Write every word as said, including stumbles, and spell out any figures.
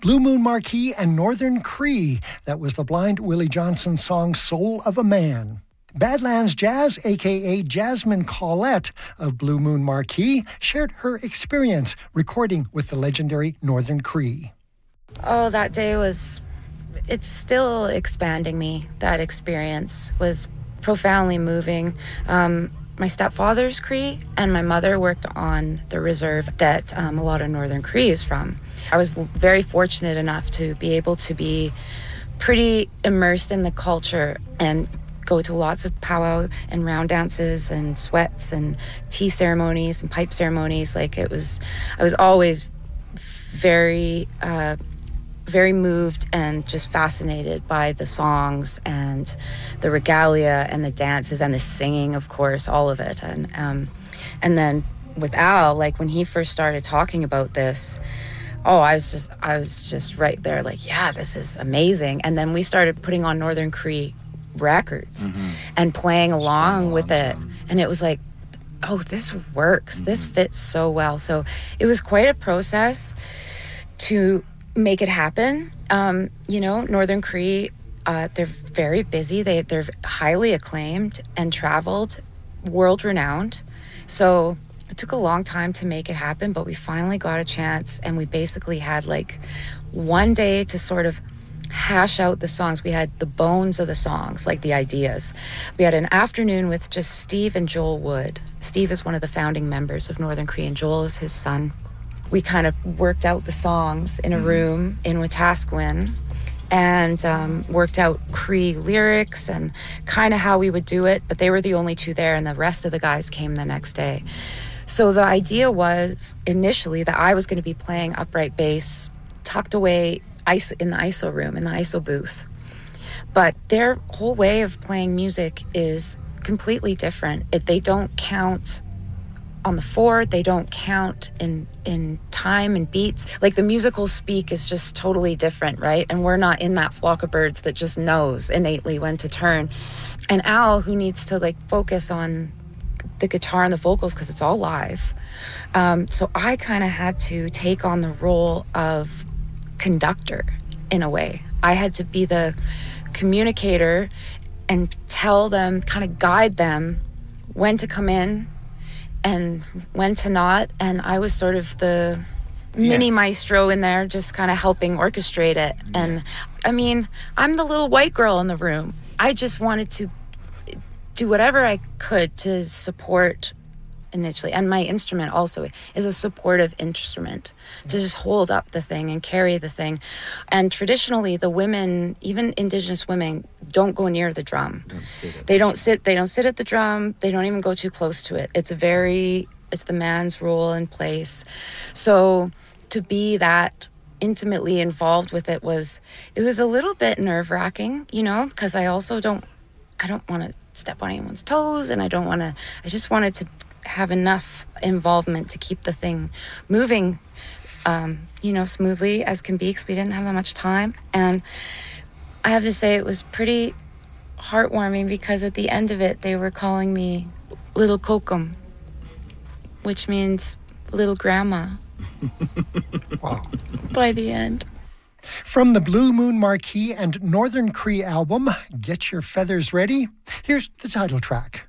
Blue Moon Marquee and Northern Cree. That was the Blind Willie Johnson song Soul of a Man. Badlands Jazz, a k a. Jasmine Collette of Blue Moon Marquee, shared her experience recording with the legendary Northern Cree. Oh, that day was, it's still expanding me. That experience was profoundly moving. Um, my stepfather's Cree and my mother worked on the reserve that um, a lot of Northern Cree is from. I was very fortunate enough to be able to be pretty immersed in the culture and go to lots of powwow and round dances and sweats and tea ceremonies and pipe ceremonies. Like it was, I was always very, uh, very moved and just fascinated by the songs and the regalia and the dances and the singing, of course, all of it. And um, and then with Al, like when he first started talking about this, oh, I was just, I was just right there, like, yeah, this is amazing. And then we started putting on Northern Cree records mm-hmm. and playing along with it, and it was like, oh, this works. Mm-hmm. This fits so well. So it was quite a process to make it happen. Um, you know, Northern Cree, uh, they're very busy. They, they're highly acclaimed and traveled, world-renowned. So it took a long time to make it happen, but we finally got a chance, and we basically had like one day to sort of hash out the songs. We had the bones of the songs, like the ideas. We had an afternoon with just Steve and Joel Wood. Steve is one of the founding members of Northern Cree, and Joel is his son. We kind of worked out the songs in a room in Wetaskiwin and um, worked out Cree lyrics and kind of how we would do it, but they were the only two there, and the rest of the guys came the next day. So the idea was initially that I was going to be playing upright bass tucked away in the I S O room, in the I S O booth. But their whole way of playing music is completely different. It, they don't count on the four, they don't count in in time and beats. Like the musical speak is just totally different, right? And we're not in that flock of birds that just knows innately when to turn. And Al, who needs to like focus on the guitar and the vocals because it's all live. Um, so I kind of had to take on the role of conductor in a way. I had to be the communicator and tell them, kind of guide them when to come in and when to not. And I was sort of the yes. mini maestro in there, just kind of helping orchestrate it. Yeah. And I mean, I'm the little white girl in the room. I just wanted to do whatever I could to support initially, and my instrument also is a supportive instrument to just hold up the thing and carry the thing. And traditionally the women, even Indigenous women, don't go near the drum. Don't sit they don't sit they don't sit at the drum. They don't even go too close to it. It's a very it's the man's role and place. So to be that intimately involved with it was it was a little bit nerve-wracking, you know, because I also don't I don't want to step on anyone's toes, and I don't want to I just wanted to have enough involvement to keep the thing moving, um, you know, smoothly as can be, because we didn't have that much time. And I have to say it was pretty heartwarming because at the end of it, they were calling me Little Kokum, which means little grandma. Wow. By the end. From the Blue Moon Marquee and Northern Cree album, Get Your Feathers Ready, here's the title track.